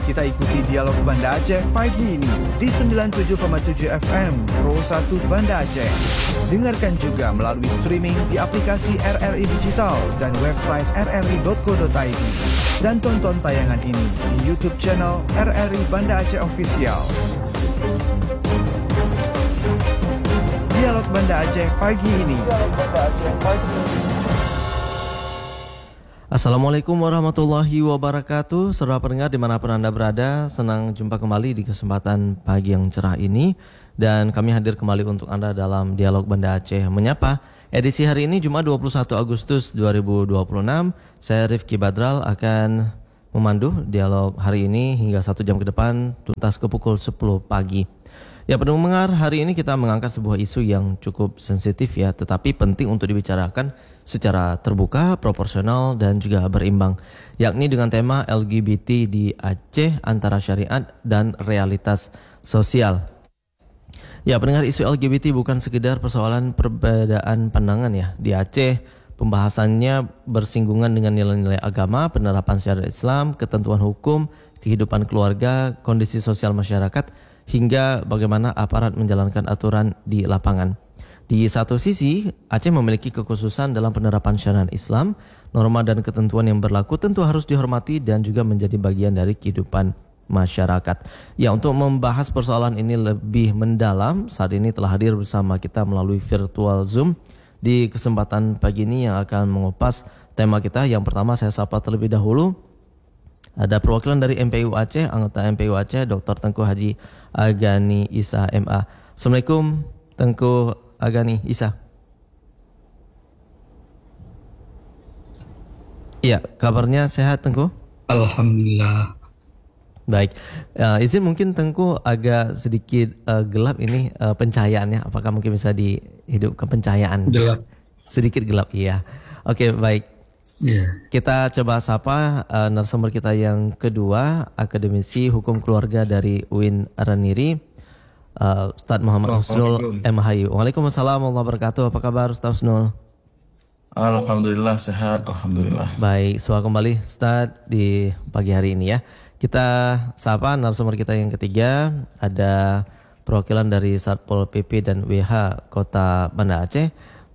kita ikuti dialog Banda Aceh pagi ini di 97,7 FM Pro 1 Banda Aceh. Dengarkan juga melalui streaming di aplikasi RRI Digital dan website rri.co.id. Dan tonton tayangan ini di YouTube channel RRI Banda Aceh Official. Dialog Banda Aceh pagi ini. Assalamualaikum warahmatullahi wabarakatuh. Saudara pendengar dimanapun Anda berada, senang jumpa kembali di kesempatan pagi yang cerah ini. Dan kami hadir kembali untuk Anda dalam Dialog Banda Aceh Menyapa. Edisi hari ini Jumat 21 Agustus 2026. Saya Rifki Badral akan memandu dialog hari ini hingga 1 jam ke depan, tuntas ke pukul 10 pagi. Ya pendengar, hari ini kita mengangkat sebuah isu yang cukup sensitif ya, tetapi penting untuk dibicarakan secara terbuka, proporsional dan juga berimbang, yakni dengan tema LGBT di Aceh antara syariat dan realitas sosial. Ya pendengar, isu LGBT bukan sekedar persoalan perbedaan pandangan ya. Di Aceh pembahasannya bersinggungan dengan nilai-nilai agama, penerapan syariat Islam, ketentuan hukum, kehidupan keluarga, kondisi sosial masyarakat, hingga bagaimana aparat menjalankan aturan di lapangan. Di satu sisi, Aceh memiliki kekhususan dalam penerapan syariat Islam, norma dan ketentuan yang berlaku tentu harus dihormati dan juga menjadi bagian dari kehidupan masyarakat. Ya, untuk membahas persoalan ini lebih mendalam, saat ini telah hadir bersama kita melalui virtual Zoom di kesempatan pagi ini yang akan mengupas tema kita. Yang pertama saya sapa terlebih dahulu. Ada perwakilan dari MPU Aceh, anggota MPU Aceh, Dr. Tengku Haji Agani Isa MA. Assalamualaikum Tengku Agani Isa. Iya, kabarnya sehat Tengku? Alhamdulillah. Baik, izin mungkin Tengku agak sedikit gelap ini pencahayaannya. Apakah mungkin bisa dihidupkan pencahayaan? Gelap. Sedikit gelap, iya. Oke, baik. Yeah. Kita coba sapa narasumber kita yang kedua, akademisi hukum keluarga dari UIN Araniri, Ustadz Muhammad Husnul MHI. Waalaikumsalam warahmatullahi wabarakatuh. Apa kabar Ustadz Husnul? Alhamdulillah sehat, alhamdulillah. Baik, selamat kembali Ustadz di pagi hari ini ya. Kita sapa narasumber kita yang ketiga, ada perwakilan dari Satpol PP dan WH Kota Banda Aceh,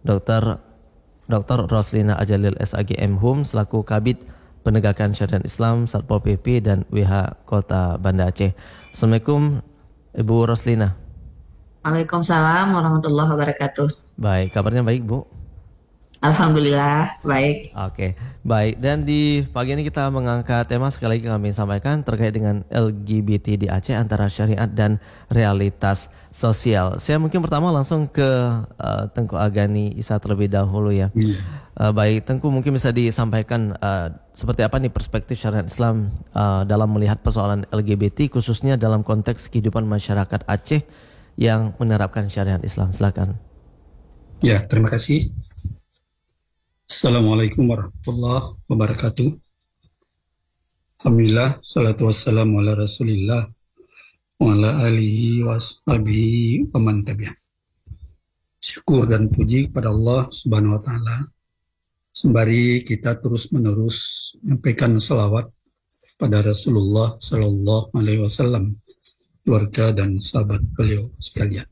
Dr. Roslina Ajalil SAG MHum selaku Kabid Penegakan Syariat Islam Satpol PP dan WH Kota Banda Aceh. Assalamualaikum Ibu Roslina. Waalaikumsalam warahmatullahi wabarakatuh. Baik, kabarnya baik Bu? Alhamdulillah baik. Oke, baik. Dan di pagi ini kita mengangkat tema sekali lagi kami sampaikan terkait dengan LGBT di Aceh antara syariat dan realitas sosial. Saya mungkin pertama langsung ke Tengku Agani Isa terlebih dahulu ya. Baik, Tengku mungkin bisa disampaikan seperti apa nih perspektif syariat Islam dalam melihat persoalan LGBT khususnya dalam konteks kehidupan masyarakat Aceh yang menerapkan syariat Islam. Silakan. Ya, terima kasih. Assalamualaikum warahmatullahi wabarakatuh. Alhamdulillah, salatu wassalamu ala rasulillah wa ala alihi wa ashabihi wa man tabi'ah. Syukur dan puji kepada Allah subhanahu wa ta'ala, sembari kita terus menerus menyampaikan salawat pada Rasulullah sallallahu alaihi wasallam, keluarga dan sahabat beliau sekalian.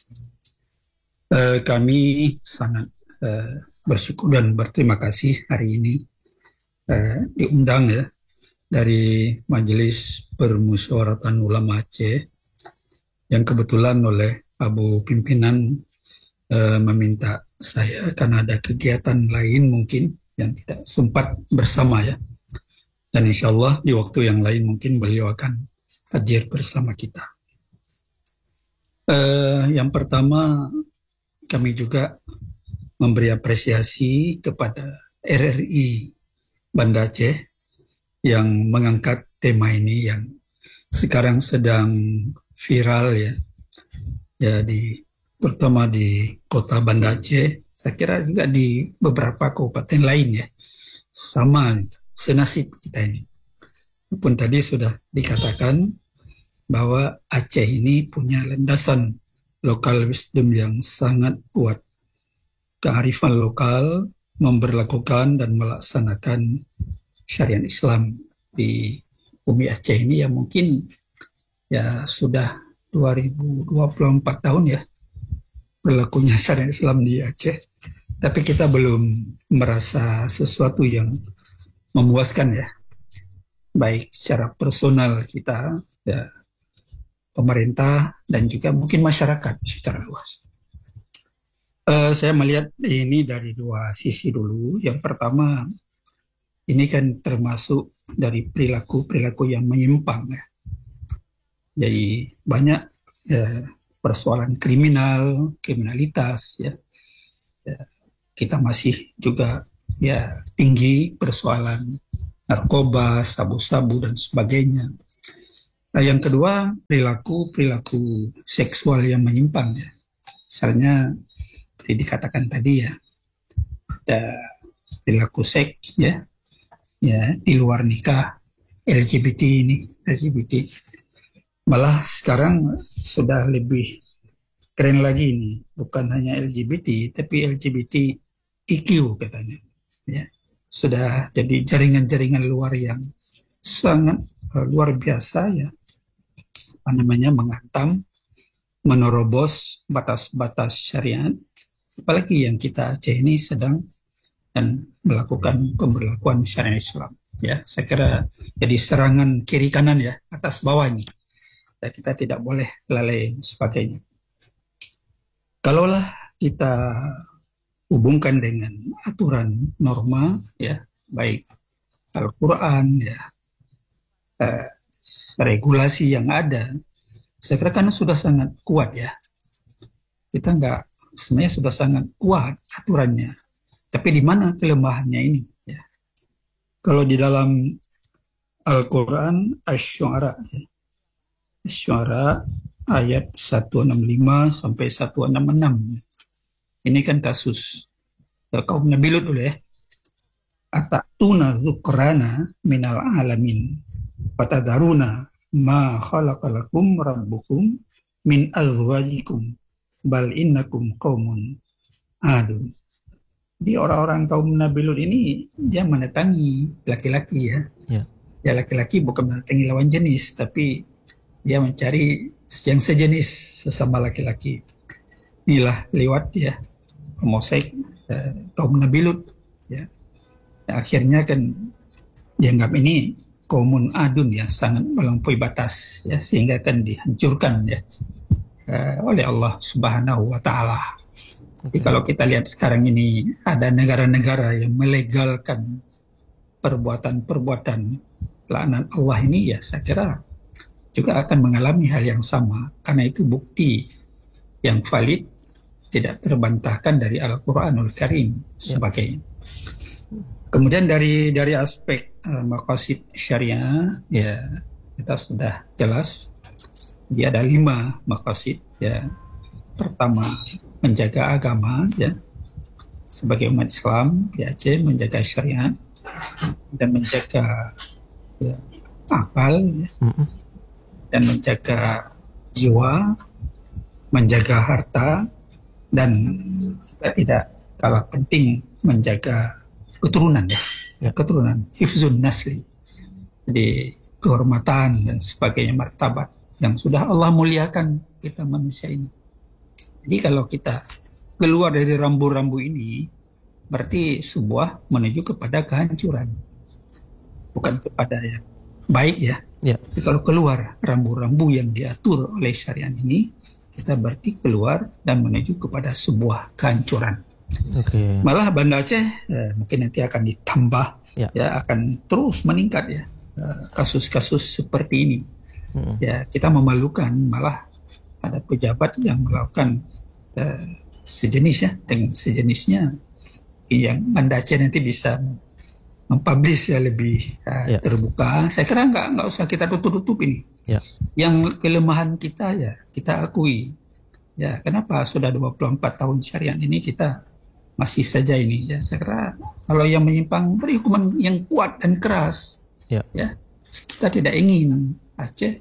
Kami sangat bersyukur dan berterima kasih hari ini diundang ya dari Majelis Permusyawaratan Ulama Aceh yang kebetulan oleh Abu Pimpinan meminta saya karena ada kegiatan lain mungkin yang tidak sempat bersama ya, dan insya Allah di waktu yang lain mungkin beliau akan hadir bersama kita. Yang pertama, kami juga memberi apresiasi kepada RRI Banda Aceh yang mengangkat tema ini yang sekarang sedang viral ya terutama di kota Banda Aceh. Saya kira juga di beberapa kabupaten lain ya, sama senasib kita ini. Walaupun tadi sudah dikatakan bahwa Aceh ini punya landasan local wisdom yang sangat kuat. Kearifan lokal memberlakukan dan melaksanakan syariat Islam di Bumi Aceh ini ya mungkin ya sudah 2024 tahun ya berlakunya syariat Islam di Aceh. Tapi kita belum merasa sesuatu yang memuaskan ya. Baik secara personal kita, ya, pemerintah, dan juga mungkin masyarakat secara luas. Saya melihat ini dari dua sisi dulu. Yang pertama, ini kan termasuk dari perilaku-perilaku yang menyimpang ya. Jadi banyak persoalan kriminalitas ya. Kita masih juga ya tinggi persoalan narkoba, sabu-sabu dan sebagainya. Nah, yang kedua, perilaku seksual yang menyimpang ya. Misalnya seperti dikatakan tadi ya, perilaku seks ya di luar nikah, LGBT. Malah sekarang sudah lebih keren lagi ini, bukan hanya LGBT, tapi LGBTIQ katanya. Ya, sudah jadi jaringan-jaringan luar yang sangat luar biasa ya, menghantam, menerobos batas-batas syariat. Apalagi yang kita Aceh ini sedang dan melakukan pemberlakuan syariat Islam. Ya, saya kira jadi serangan kiri kanan ya, atas bawah ini. Ya, kita tidak boleh lalai sebagainya. Kalaulah kita hubungkan dengan aturan norma ya, baik Al-Quran ya, regulasi yang ada, saya kira kan sudah sangat kuat ya. Kita sebenarnya sudah sangat kuat aturannya. Tapi di mana kelemahannya ini? Ya. Kalau di dalam Al-Quran Asy-Syu'ara ayat 165 sampai 166. Ini kan kasus kaum Nabi Lut dulu ya. Atatuna zukrana minal alamin fatadaruna ma khalaqalakum rabbukum min azwajikum bal innakum qaumun adun. Di orang-orang kaum Nabi Lut ini dia mendatangi laki-laki ya. Ya laki-laki bukan mendatangi lawan jenis, tapi dia mencari yang sejenis sesama laki-laki. Inilah lewat ya homoseks kaum Nabi Lut ya. Akhirnya kan dianggap ini kaumun adun ya, sangat melampaui batas ya, sehingga kan dihancurkan ya oleh Allah Subhanahu wa taala. Jadi kalau kita lihat sekarang ini ada negara-negara yang melegalkan perbuatan-perbuatan laknat Allah ini ya, saya kira juga akan mengalami hal yang sama, karena itu bukti yang valid, tidak terbantahkan dari Al-Quranul Karim sebagainya. Kemudian dari aspek maqasid syariah ya, kita sudah jelas dia ada 5 maqasid ya. Pertama, menjaga agama ya, sebagai umat Islam di Aceh, menjaga syariat dan menjaga ya, akal ya, dan menjaga jiwa, menjaga harta, dan tidak kalah penting menjaga keturunan ya. Keturunan, hifzun nasli, jadi kehormatan dan sebagainya, martabat yang sudah Allah muliakan kita manusia ini. Jadi kalau kita keluar dari rambu-rambu ini, berarti sebuah menuju kepada kehancuran, bukan kepada yang baik ya. Jadi kalau keluar rambu-rambu yang diatur oleh syariat ini, kita berarti keluar dan menuju kepada sebuah kehancuran. Malah Banda Aceh mungkin nanti akan ditambah ya, akan terus meningkat ya kasus-kasus seperti ini. Ya, kita memalukan, malah ada pejabat yang melakukan sejenis ya, dengan sejenisnya yang Banda Aceh nanti bisa mempublish ya lebih terbuka. Saya kira nggak usah kita tutup-tutup ini. Yang kelemahan kita ya kita akui. Ya, kenapa sudah 24 tahun syariat ini kita masih saja ini ya. Saya kira kalau yang menyimpang beri hukuman yang kuat dan keras. Ya, kita tidak ingin Aceh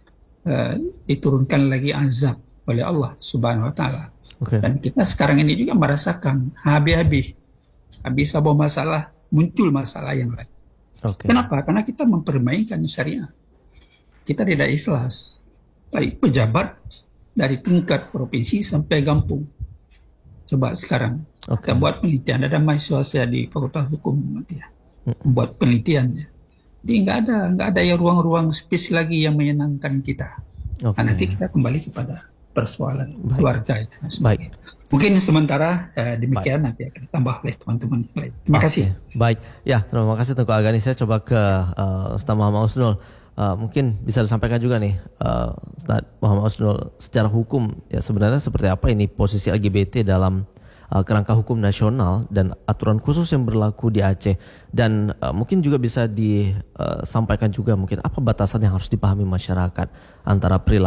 diturunkan lagi azab oleh Allah Subhanahu wa taala. Dan kita sekarang ini juga merasakan habis sebuah masalah, muncul masalah yang lain. Oke. Kenapa? Karena kita mempermainkan syariah. Kita tidak ikhlas. Baik pejabat dari tingkat provinsi sampai kampung. Coba sekarang Oke. kita buat penelitian. Ada mahasiswa saya di Fakultas Hukum ya, buat penelitian. Jadi nggak ada ya ruang-ruang space lagi yang menyenangkan kita. Oke. Nah, nanti kita kembali kepada persoalan Baik. keluarga. Dan sebagainya. Mungkin sementara demikian, nanti akan tambah oleh teman-teman yang lain. Terima kasih. Oke, baik. Ya, terima kasih Tengku Agani. Saya coba ke Ustaz Muhammad Husnul. Mungkin bisa disampaikan juga nih, Ustaz Muhammad Husnul, secara hukum ya sebenarnya seperti apa ini posisi LGBT dalam kerangka hukum nasional dan aturan khusus yang berlaku di Aceh, dan mungkin juga bisa disampaikan juga mungkin apa batasan yang harus dipahami masyarakat antara perilaku